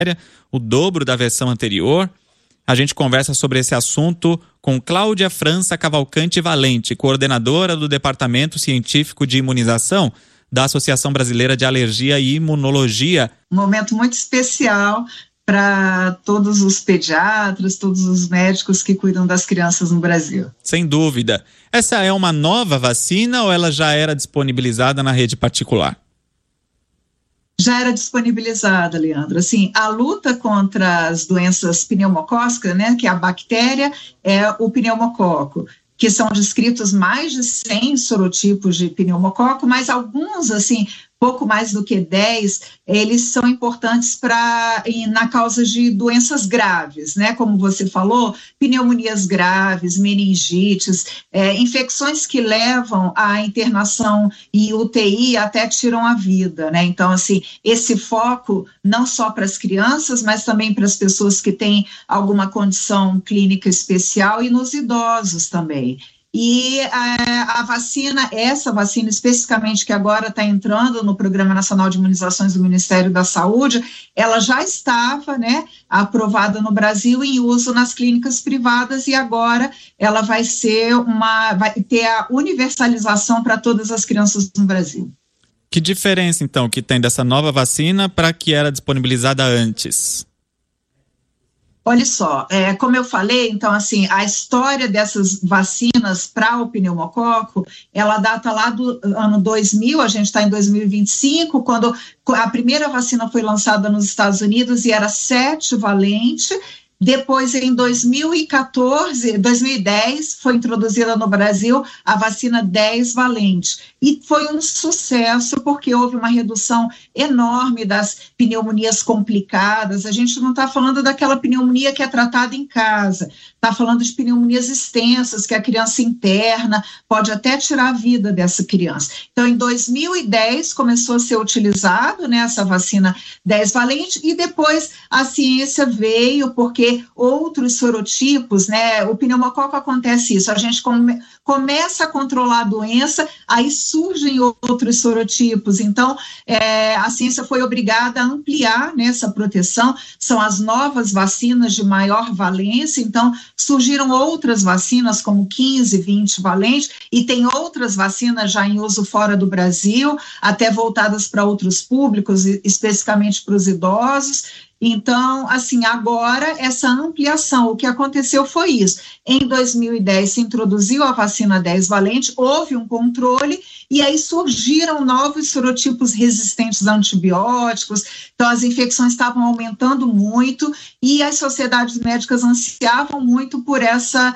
o dobro da versão anterior. A gente conversa sobre esse assunto com Cláudia França Cavalcante Valente, coordenadora do Departamento Científico de Imunização da Associação Brasileira de Alergia e Imunologia. Um momento muito especial para todos os pediatras, todos os médicos que cuidam das crianças no Brasil. Sem dúvida. Essa é uma nova vacina ou ela já era disponibilizada na rede particular? Já era disponibilizada, Leandro. Assim, a luta contra as doenças pneumocócicas, né, que é a bactéria, é o pneumococo, que são descritos mais de 100 sorotipos de pneumococo, mas alguns, assim, pouco mais do que 10, eles são importantes na causa de doenças graves, né? Como você falou, pneumonias graves, meningites, infecções que levam à internação em UTI até tiram a vida, né? Então, assim, esse foco não só para as crianças, mas também para as pessoas que têm alguma condição clínica especial e nos idosos também. E a vacina, essa vacina especificamente que agora está entrando no Programa Nacional de Imunizações do Ministério da Saúde, ela já estava, né, aprovada no Brasil em uso nas clínicas privadas e agora ela vai ter a universalização para todas as crianças no Brasil. Que diferença, então, que tem dessa nova vacina para a que era disponibilizada antes? Olha só, como eu falei, então, assim, a história dessas vacinas para o pneumococo, ela data lá do ano 2000, a gente está em 2025, quando a primeira vacina foi lançada nos Estados Unidos e era 7 valente. Depois, em 2010, foi introduzida no Brasil a vacina 10 valente. E foi um sucesso porque houve uma redução enorme das pneumonias complicadas. A gente não está falando daquela pneumonia que é tratada em casa, está falando de pneumonias extensas, que a criança interna, pode até tirar a vida dessa criança. Então, em 2010, começou a ser utilizado, né, essa vacina 10 valente, e depois a ciência veio, porque outros sorotipos, né, o pneumococo acontece isso, a gente começa a controlar a doença, aí surgem outros sorotipos, então a ciência foi obrigada a ampliar, né, essa proteção, são as novas vacinas de maior valência, então surgiram outras vacinas como 15, 20 valentes, e tem outras vacinas já em uso fora do Brasil, até voltadas para outros públicos, especificamente para os idosos. Então, assim, agora essa ampliação, o que aconteceu foi isso. Em 2010 se introduziu a vacina 10 valente, houve um controle e aí surgiram novos sorotipos resistentes a antibióticos, então as infecções estavam aumentando muito e as sociedades médicas ansiavam muito por essa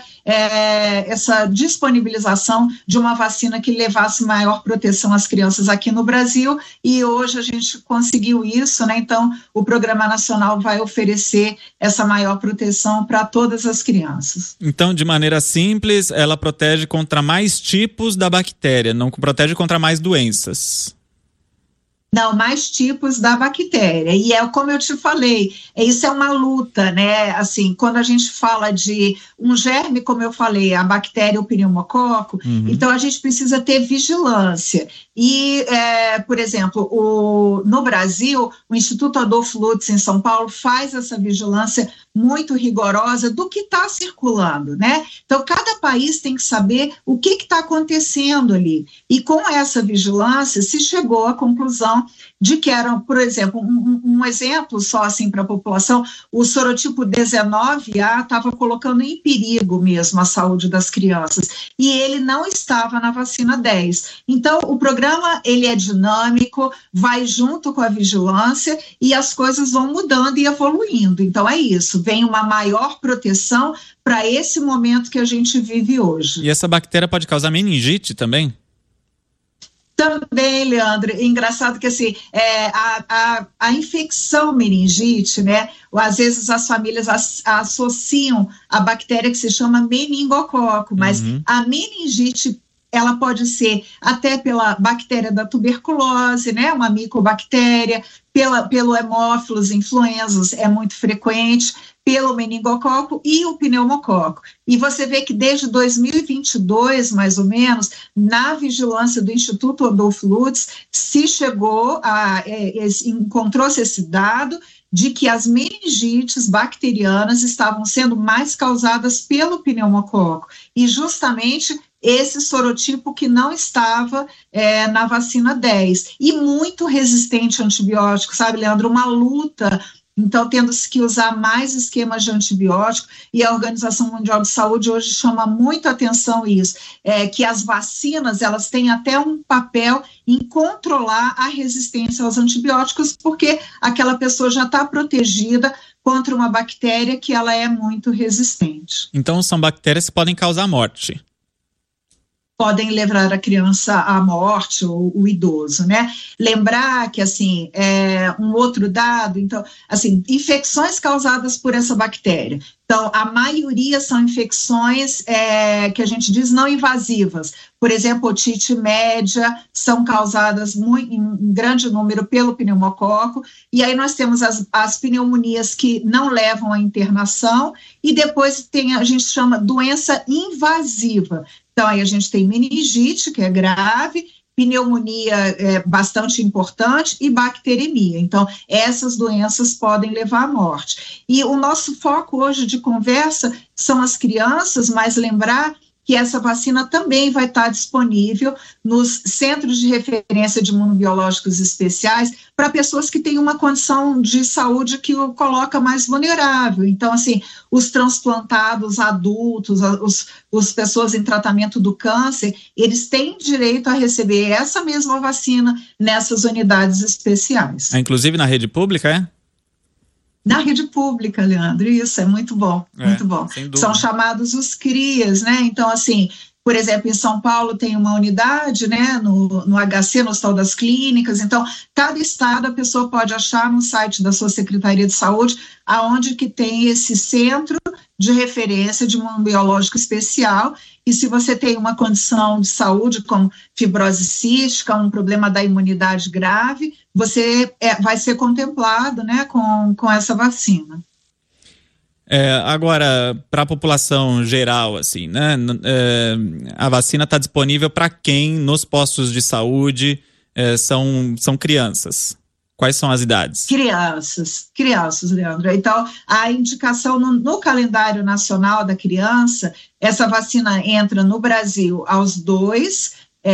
disponibilização de uma vacina que levasse maior proteção às crianças aqui no Brasil e hoje a gente conseguiu isso, né? Então o Programa Nacional vai oferecer essa maior proteção para todas as crianças. Então, de maneira simples, ela protege contra mais tipos da bactéria, não protege contra mais doenças. Não, mais tipos da bactéria, e como eu te falei, isso é uma luta, né, assim, quando a gente fala de um germe, como eu falei, a bactéria, o pneumococo, então a gente precisa ter vigilância, e, por exemplo, no Brasil, o Instituto Adolfo Lutz, em São Paulo, faz essa vigilância muito rigorosa do que está circulando, né, então cada país tem que saber o que está acontecendo ali, e com essa vigilância se chegou à conclusão de que era, por exemplo, um exemplo só assim para a população, o sorotipo 19A estava colocando em perigo mesmo a saúde das crianças, e ele não estava na vacina 10. Então, o programa, ele é dinâmico, vai junto com a vigilância, e as coisas vão mudando e evoluindo. Então, é isso, vem uma maior proteção para esse momento que a gente vive hoje. E essa bactéria pode causar meningite também? Também, Leandro, engraçado que assim, a infecção meningite, né, às vezes as famílias associam a bactéria que se chama meningococo, mas a meningite, ela pode ser até pela bactéria da tuberculose, né, uma micobactéria, pelo hemófilos influenzus, é muito frequente, pelo meningococo e o pneumococo. E você vê que desde 2022, mais ou menos, na vigilância do Instituto Adolfo Lutz, se chegou encontrou-se esse dado de que as meningites bacterianas estavam sendo mais causadas pelo pneumococo, e justamente esse sorotipo que não estava na vacina 10, e muito resistente a antibiótico, sabe, Leandro? Uma luta. Então, tendo-se que usar mais esquemas de antibiótico, e a Organização Mundial de Saúde hoje chama muito atenção isso, que as vacinas, elas têm até um papel em controlar a resistência aos antibióticos, porque aquela pessoa já está protegida contra uma bactéria que ela é muito resistente. Então, são bactérias que podem causar morte. Podem levar a criança à morte ou o idoso, né? Lembrar que, assim, um outro dado, então, assim, infecções causadas por essa bactéria. Então, a maioria são infecções que a gente diz não invasivas. Por exemplo, otite média são causadas em grande número pelo pneumococo, e aí nós temos as pneumonias que não levam à internação, e depois a gente chama doença invasiva. Então, aí a gente tem meningite, que é grave, pneumonia é bastante importante, e bacteremia. Então, essas doenças podem levar à morte. E o nosso foco hoje de conversa são as crianças, mas lembrar que essa vacina também vai estar disponível nos centros de referência de imunobiológicos especiais para pessoas que têm uma condição de saúde que o coloca mais vulnerável. Então, assim, os transplantados adultos, as pessoas em tratamento do câncer, eles têm direito a receber essa mesma vacina nessas unidades especiais. Inclusive na rede pública, é? Na rede pública, Leandro, isso é muito bom, muito bom. São chamados os CRIAs, né? Então, assim, por exemplo, em São Paulo tem uma unidade, né, no HC, no Hospital das Clínicas. Então, cada estado a pessoa pode achar no site da sua Secretaria de Saúde aonde que tem esse centro de referência de imunobiológico especial, e se você tem uma condição de saúde como fibrose cística, um problema da imunidade grave, você vai ser contemplado, né, com essa vacina. Agora, para a população geral, assim, né, a vacina está disponível para quem nos postos de saúde são crianças? Quais são as idades? Crianças, Leandro. Então, a indicação no calendário nacional da criança, essa vacina entra no Brasil aos 2,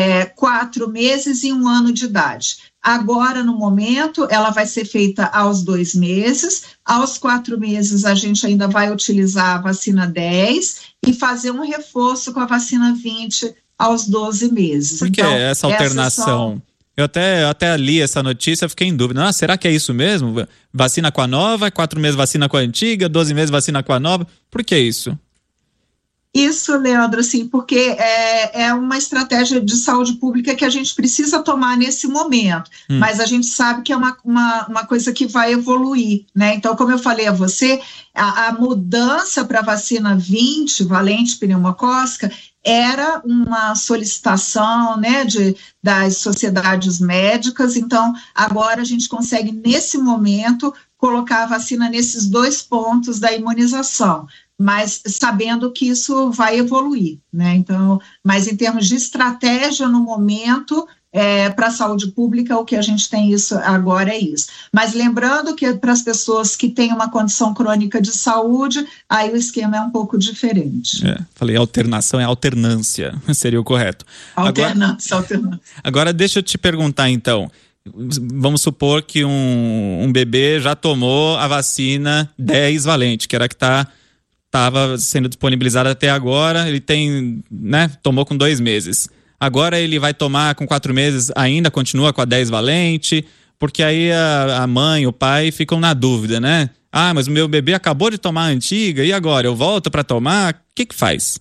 4 meses e 1 ano de idade. Agora, no momento, ela vai ser feita aos 2 meses, aos 4 meses a gente ainda vai utilizar a vacina 10 e fazer um reforço com a vacina 20 aos 12 meses. Por que essa alternação? Eu até li essa notícia, fiquei em dúvida. Será que é isso mesmo? Vacina com a nova, 4 meses vacina com a antiga, 12 meses vacina com a nova. Por que isso? Isso, Leandro, sim, porque é uma estratégia de saúde pública que a gente precisa tomar nesse momento, mas a gente sabe que é uma coisa que vai evoluir, né? Então, como eu falei a você, a mudança para a vacina 20, valente pneumocócica, era uma solicitação, né, das sociedades médicas. Então, agora a gente consegue, nesse momento, colocar a vacina nesses 2 pontos da imunização, mas sabendo que isso vai evoluir, né? Então, mas em termos de estratégia no momento, para a saúde pública, o que a gente tem isso agora é isso. Mas lembrando que para as pessoas que têm uma condição crônica de saúde, aí o esquema é um pouco diferente. Falei alternação, é alternância, seria o correto. Alternância. Agora deixa eu te perguntar então, vamos supor que um bebê já tomou a vacina 10 valente, que era a que estava sendo disponibilizada até agora, ele tomou com 2 meses. Agora ele vai tomar com 4 meses, ainda continua com a 10 valente, porque aí a mãe, o pai ficam na dúvida, né? Mas o meu bebê acabou de tomar a antiga, e agora? Eu volto para tomar? O que faz?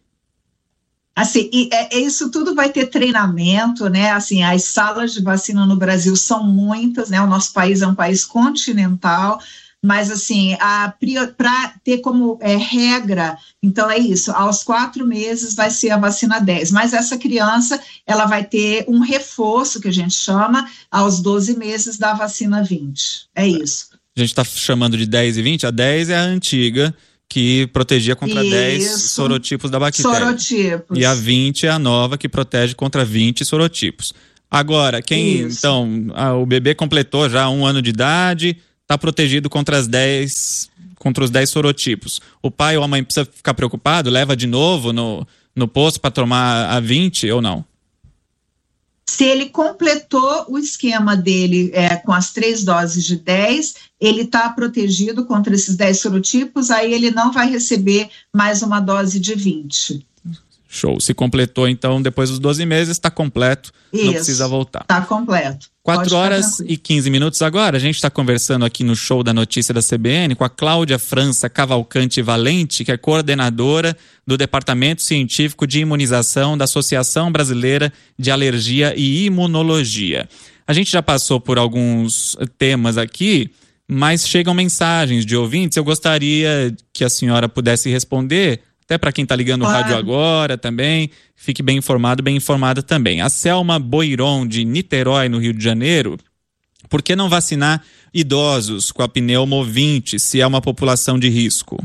Assim, isso tudo vai ter treinamento, né? Assim, as salas de vacina no Brasil são muitas, né? O nosso país é um país continental, mas assim, para ter como regra, então é isso, aos 4 meses vai ser a vacina 10, mas essa criança, ela vai ter um reforço, que a gente chama, aos 12 meses da vacina 20, é isso. A gente está chamando de 10 e 20, a 10 é a antiga, que protegia contra 10 sorotipos da bactéria. Sorotipos. E a 20 é a nova, que protege contra 20 sorotipos. Agora, o bebê completou já 1 ano de idade, está protegido contra os 10 sorotipos. O pai ou a mãe precisa ficar preocupado? Leva de novo no posto para tomar a 20 ou não? Se ele completou o esquema dele com as 3 doses de 10, ele está protegido contra esses 10 sorotipos, aí ele não vai receber mais uma dose de 20. Show. Se completou, então, depois dos 12 meses, está completo, não precisa voltar. Está completo. 4 horas e 15 minutos agora. A gente está conversando aqui no Show da Notícia da CBN com a Cláudia França Cavalcante Valente, que é coordenadora do Departamento Científico de Imunização da Associação Brasileira de Alergia e Imunologia. A gente já passou por alguns temas aqui, mas chegam mensagens de ouvintes. Eu gostaria que a senhora pudesse responder, até para quem está ligando o rádio agora também, fique bem informado, bem informada também. A Selma Boiron, de Niterói, no Rio de Janeiro, por que não vacinar idosos com a pneumovinte, se é uma população de risco?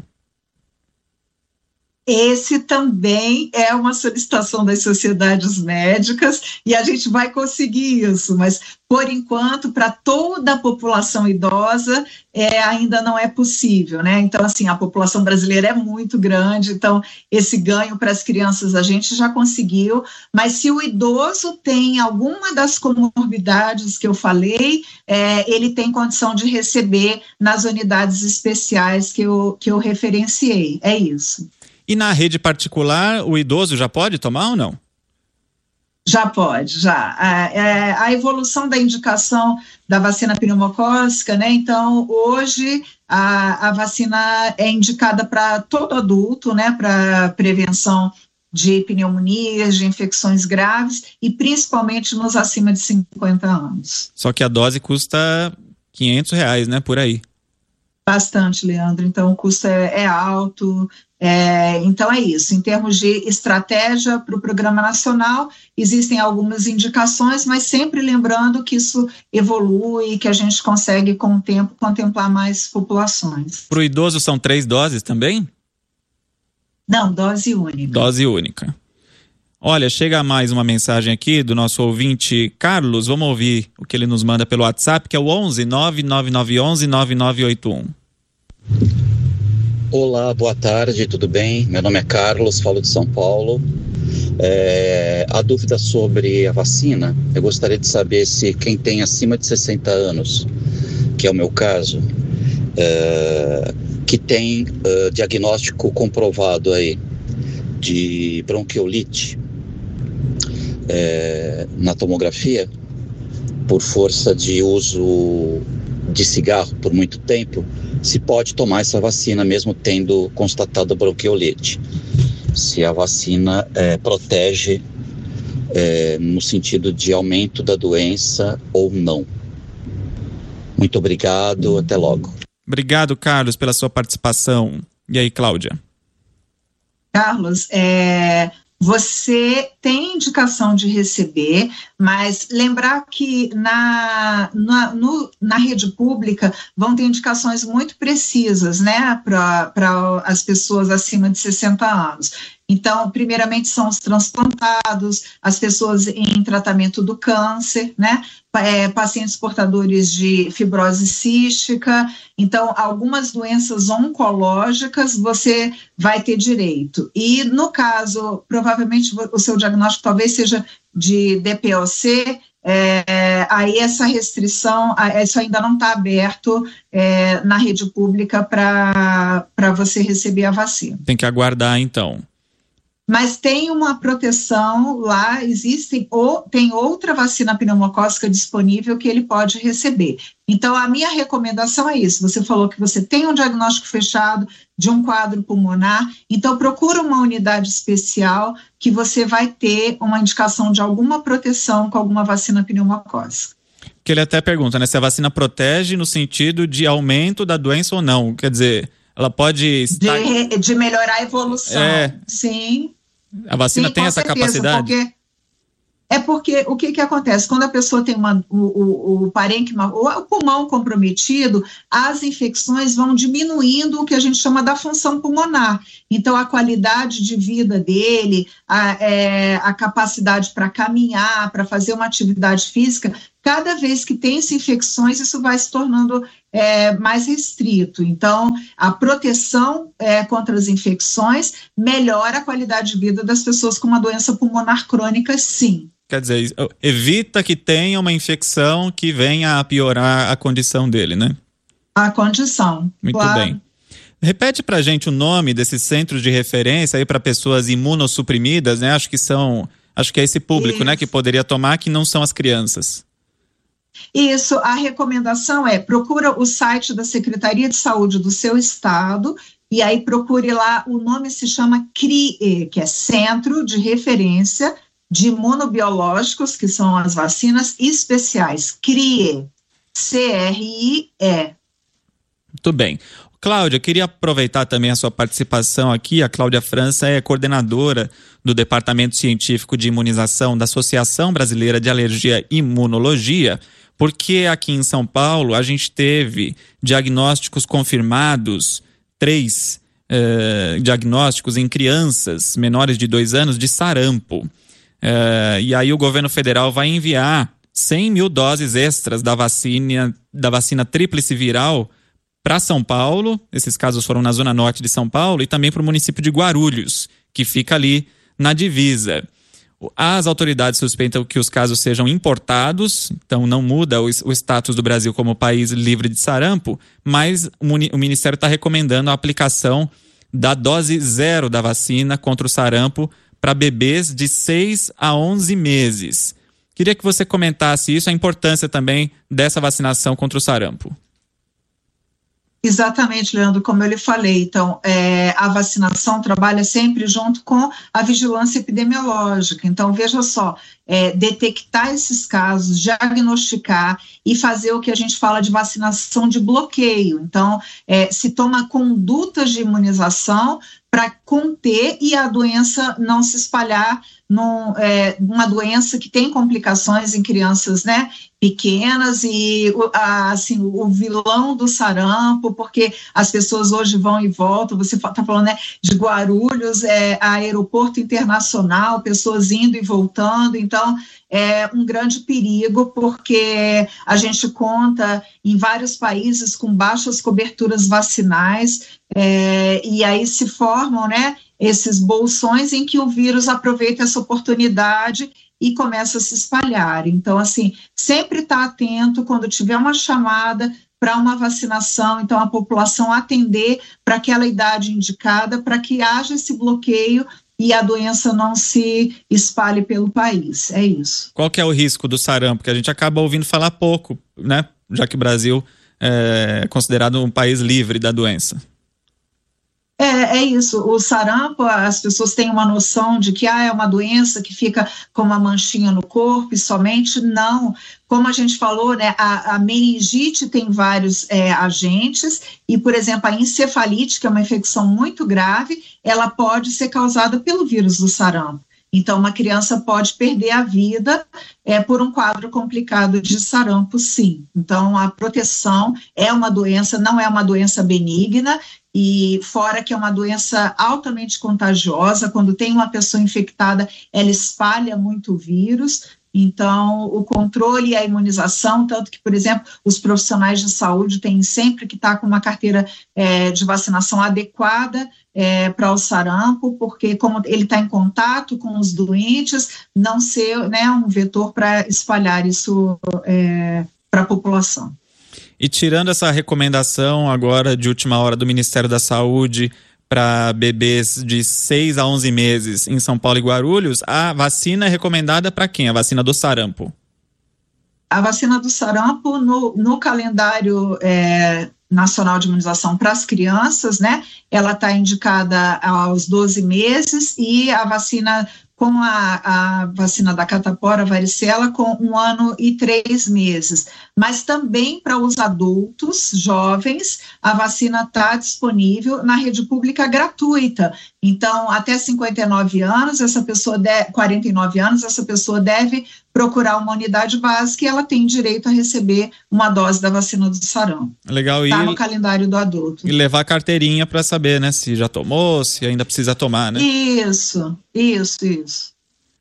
Esse também é uma solicitação das sociedades médicas e a gente vai conseguir isso, mas, por enquanto, para toda a população idosa, ainda não é possível, né? Então, assim, a população brasileira é muito grande, então esse ganho para as crianças a gente já conseguiu, mas se o idoso tem alguma das comorbidades que eu falei, ele tem condição de receber nas unidades especiais que eu referenciei, é isso. E na rede particular, o idoso já pode tomar ou não? Já pode, já. A evolução da indicação da vacina pneumocócica, né? Então, hoje, a vacina é indicada para todo adulto, né? Para prevenção de pneumonias, de infecções graves e principalmente nos acima de 50 anos. Só que a dose custa R$500, né? Por aí. Bastante, Leandro. Então, o custo é alto. Então é isso, em termos de estratégia para o Programa Nacional, existem algumas indicações, mas sempre lembrando que isso evolui, que a gente consegue com o tempo contemplar mais populações. Para o idoso são 3 doses também? Não, dose única. Dose única. Olha, chega mais uma mensagem aqui do nosso ouvinte Carlos, vamos ouvir o que ele nos manda pelo WhatsApp, que é o 11 99911 9981. Olá, boa tarde, tudo bem? Meu nome é Carlos, falo de São Paulo. A dúvida sobre a vacina, eu gostaria de saber se quem tem acima de 60 anos, que é o meu caso, que tem diagnóstico comprovado aí de bronquiolite na tomografia, por força de uso de cigarro por muito tempo, se pode tomar essa vacina mesmo tendo constatado a bronquiolite. Se a vacina protege no sentido de aumento da doença ou não. Muito obrigado, até logo. Obrigado, Carlos, pela sua participação. E aí, Cláudia? Carlos, você tem indicação de receber, mas lembrar que na rede pública vão ter indicações muito precisas, né, para as pessoas acima de 60 anos. Então, primeiramente são os transplantados, as pessoas em tratamento do câncer, né, pacientes portadores de fibrose cística. Então, algumas doenças oncológicas você vai ter direito. E, no caso, provavelmente o seu diagnóstico talvez seja de DPOC, aí essa restrição, isso ainda não está aberto na rede pública para você receber a vacina. Tem que aguardar, então. Mas tem uma proteção lá, tem outra vacina pneumocócica disponível que ele pode receber. Então, a minha recomendação é isso. Você falou que você tem um diagnóstico fechado de um quadro pulmonar, então procura uma unidade especial que você vai ter uma indicação de alguma proteção com alguma vacina pneumocócica. Que ele até pergunta, né, se a vacina protege no sentido de aumento da doença ou não. Quer dizer, ela pode... De melhorar a evolução, sim. A vacina tem essa capacidade? Porque o que acontece? Quando a pessoa tem o parênquima, o pulmão comprometido, as infecções vão diminuindo o que a gente chama da função pulmonar. Então, a qualidade de vida dele, a capacidade para caminhar, para fazer uma atividade física, cada vez que tem-se infecções, isso vai se tornando mais restrito. Então, a proteção contra as infecções melhora a qualidade de vida das pessoas com uma doença pulmonar crônica, sim. Quer dizer, evita que tenha uma infecção que venha a piorar a condição dele, né? A condição, muito claro. Bem. Repete pra gente o nome desses centros de referência aí para pessoas imunossuprimidas, né? Acho que é esse público, isso, né, que poderia tomar, que não são as crianças. Isso, a recomendação procura o site da Secretaria de Saúde do seu estado, e aí procure lá, o nome se chama CRIE, que é Centro de Referência de Imunobiológicos, que são as vacinas especiais, CRIE, C-R-I-E. Muito bem. Cláudia, queria aproveitar também a sua participação aqui. A Cláudia França é coordenadora do Departamento Científico de Imunização da Associação Brasileira de Alergia e Imunologia, porque aqui em São Paulo a gente teve diagnósticos confirmados, 3 diagnósticos em crianças menores de 2 anos de sarampo. E aí o governo federal vai enviar 100 mil doses extras da vacina tríplice viral para São Paulo. Esses casos foram na zona norte de São Paulo e também para o município de Guarulhos, que fica ali na divisa. As autoridades suspeitam que os casos sejam importados, então não muda o status do Brasil como país livre de sarampo, mas o Ministério está recomendando a aplicação da dose 0 da vacina contra o sarampo para bebês de 6 a 11 meses. Queria que você comentasse isso, a importância também dessa vacinação contra o sarampo. Exatamente, Leandro, como eu lhe falei. Então, a vacinação trabalha sempre junto com a vigilância epidemiológica. Então, veja só, detectar esses casos, diagnosticar e fazer o que a gente fala de vacinação de bloqueio. Então, se toma condutas de imunização para conter e a doença não se espalhar uma doença que tem complicações em crianças, né, pequenas, e assim, o vilão do sarampo, porque as pessoas hoje vão e voltam, você está falando, né, de Guarulhos, aeroporto internacional, pessoas indo e voltando, então é um grande perigo, porque a gente conta em vários países com baixas coberturas vacinais, e aí se formam, né, esses bolsões em que o vírus aproveita essa oportunidade e começa a se espalhar. Então, assim, sempre estar atento quando tiver uma chamada para uma vacinação, então a população atender para aquela idade indicada, para que haja esse bloqueio e a doença não se espalhe pelo país. É isso. Qual que é o risco do sarampo? Que a gente acaba ouvindo falar pouco, né? Já que o Brasil é considerado um país livre da doença. É isso, o sarampo, as pessoas têm uma noção de que é uma doença que fica com uma manchinha no corpo e somente não. Como a gente falou, né, a meningite tem vários agentes e, por exemplo, a encefalite, que é uma infecção muito grave, ela pode ser causada pelo vírus do sarampo. Então, uma criança pode perder a vida por um quadro complicado de sarampo, sim. Então, a proteção é uma doença, não é uma doença benigna, e fora que é uma doença altamente contagiosa, quando tem uma pessoa infectada, ela espalha muito o vírus. Então, o controle e a imunização, tanto que, por exemplo, os profissionais de saúde têm sempre que estar com uma carteira de vacinação adequada para o sarampo, porque como ele está em contato com os doentes, não ser, né, um vetor para espalhar isso para a população. E tirando essa recomendação agora de última hora do Ministério da Saúde para bebês de 6 a 11 meses em São Paulo e Guarulhos, a vacina é recomendada para quem? A vacina do sarampo? A vacina do sarampo no calendário nacional de imunização para as crianças, né? Ela está indicada aos 12 meses e a vacina com a vacina da catapora, varicela, com 1 ano e 3 meses. Mas também para os adultos jovens, a vacina está disponível na rede pública gratuita. Então, até 59 anos, 49 anos, essa pessoa deve procurar uma unidade básica e ela tem direito a receber uma dose da vacina do sarampo. Legal. Está no calendário do adulto. E levar a carteirinha para saber, né, se já tomou, se ainda precisa tomar, né? Isso.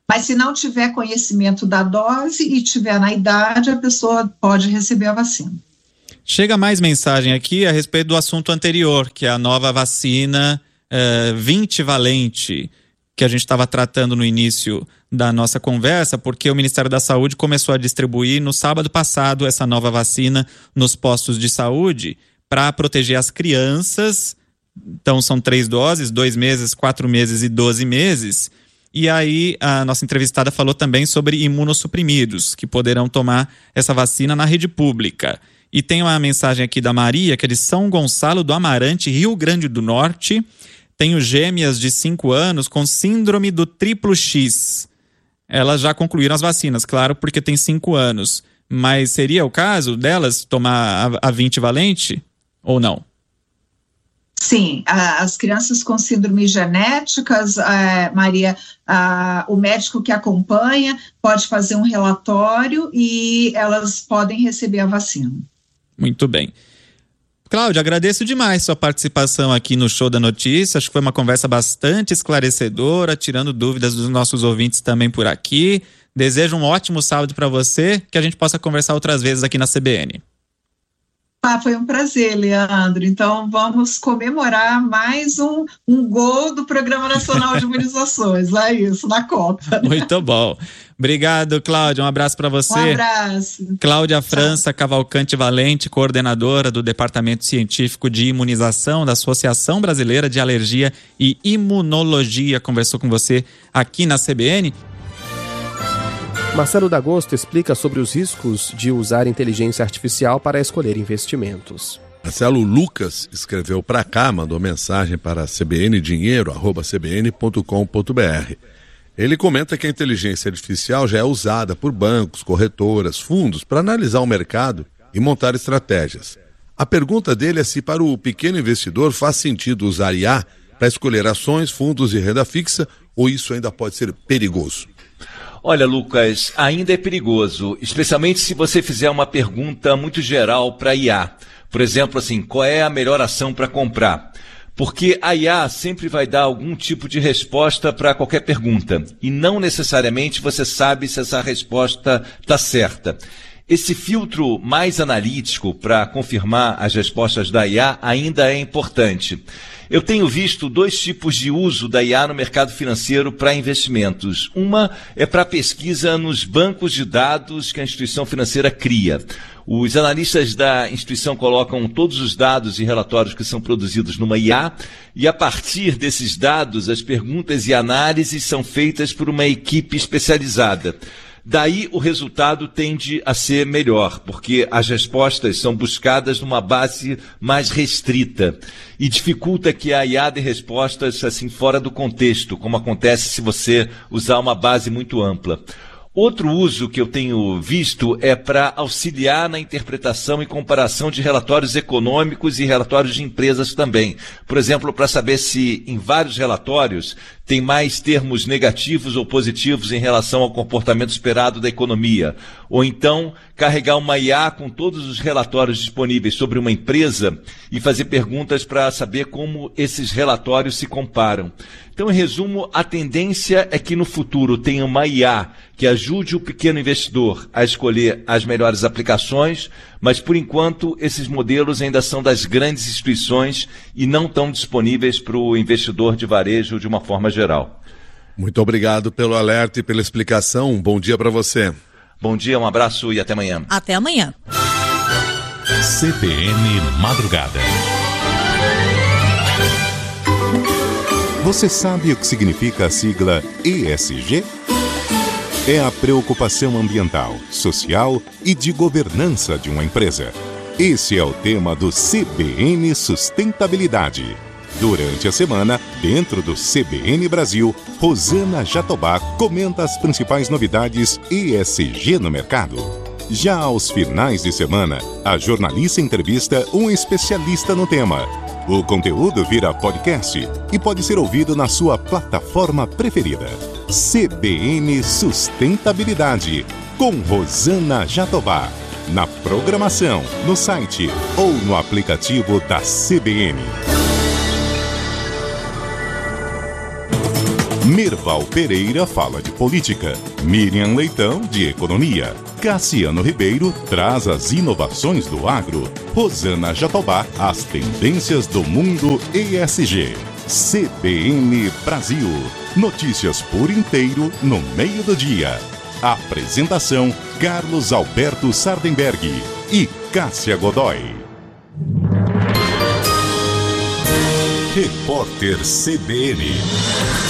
Mas se não tiver conhecimento da dose e tiver na idade, a pessoa pode receber a vacina. Chega mais mensagem aqui a respeito do assunto anterior, que é a nova vacina 20-valente, que a gente estava tratando no início da nossa conversa, porque o Ministério da Saúde começou a distribuir no sábado passado essa nova vacina nos postos de saúde para proteger as crianças. Então são 3 doses, 2 meses, 4 meses e 12 meses. E aí a nossa entrevistada falou também sobre imunossuprimidos, que poderão tomar essa vacina na rede pública. E tem uma mensagem aqui da Maria, que é de São Gonçalo do Amarante, Rio Grande do Norte. Tenho gêmeas de 5 anos com síndrome do triplo X. Elas já concluíram as vacinas, claro, porque tem 5 anos. Mas seria o caso delas tomar a 20-valente ou não? Sim, as crianças com síndromes genéticas, Maria, o médico que acompanha pode fazer um relatório e elas podem receber a vacina. Muito bem. Cláudia, agradeço demais sua participação aqui no Show da Notícia. Acho que foi uma conversa bastante esclarecedora, tirando dúvidas dos nossos ouvintes também por aqui. Desejo um ótimo sábado para você, que a gente possa conversar outras vezes aqui na CBN. Foi um prazer, Leandro. Então, vamos comemorar mais um gol do Programa Nacional de Imunizações. Lá isso, na Copa. Muito bom. Obrigado, Cláudia. Um abraço para você. Um abraço. Cláudia França Cavalcante Valente, coordenadora do Departamento Científico de Imunização da Associação Brasileira de Alergia e Imunologia, conversou com você aqui na CBN. Marcelo D'Agosto explica sobre os riscos de usar inteligência artificial para escolher investimentos. Marcelo Lucas escreveu para cá, mandou mensagem para cbndinheiro@cbn.com.br. Ele comenta que a inteligência artificial já é usada por bancos, corretoras, fundos para analisar o mercado e montar estratégias. A pergunta dele é se para o pequeno investidor faz sentido usar IA para escolher ações, fundos e renda fixa, ou isso ainda pode ser perigoso. Olha, Lucas, ainda é perigoso, especialmente se você fizer uma pergunta muito geral para a IA. Por exemplo, assim, qual é a melhor ação para comprar? Porque a IA sempre vai dar algum tipo de resposta para qualquer pergunta. E não necessariamente você sabe se essa resposta está certa. Esse filtro mais analítico para confirmar as respostas da IA ainda é importante. Eu tenho visto 2 tipos de uso da IA no mercado financeiro para investimentos. Uma é para pesquisa nos bancos de dados que a instituição financeira cria. Os analistas da instituição colocam todos os dados e relatórios que são produzidos numa IA e, a partir desses dados, as perguntas e análises são feitas por uma equipe especializada. Daí o resultado tende a ser melhor, porque as respostas são buscadas numa base mais restrita e dificulta que a IA dê respostas assim fora do contexto, como acontece se você usar uma base muito ampla. Outro uso que eu tenho visto é para auxiliar na interpretação e comparação de relatórios econômicos e relatórios de empresas também. Por exemplo, para saber se em vários relatórios tem mais termos negativos ou positivos em relação ao comportamento esperado da economia. Ou então, carregar uma IA com todos os relatórios disponíveis sobre uma empresa e fazer perguntas para saber como esses relatórios se comparam. Então, em resumo, a tendência é que no futuro tenha uma IA que ajude o pequeno investidor a escolher as melhores aplicações, mas, por enquanto, esses modelos ainda são das grandes instituições e não estão disponíveis para o investidor de varejo de uma forma geral. Muito obrigado pelo alerta e pela explicação. Um bom dia para você. Bom dia, um abraço e até amanhã. Até amanhã. CBN Madrugada. Você sabe o que significa a sigla ESG? É a preocupação ambiental, social e de governança de uma empresa. Esse é o tema do CBN Sustentabilidade. Durante a semana, dentro do CBN Brasil, Rosana Jatobá comenta as principais novidades ESG no mercado. Já aos finais de semana, a jornalista entrevista um especialista no tema. O conteúdo vira podcast e pode ser ouvido na sua plataforma preferida. CBN Sustentabilidade, com Rosana Jatobá. Na programação, no site ou no aplicativo da CBN. Merval Pereira fala de política, Miriam Leitão de economia, Cassiano Ribeiro traz as inovações do agro, Rosana Jatobá as tendências do mundo ESG. CBN Brasil, notícias por inteiro no meio do dia. Apresentação Carlos Alberto Sardenberg e Cássia Godoy. Repórter CBN.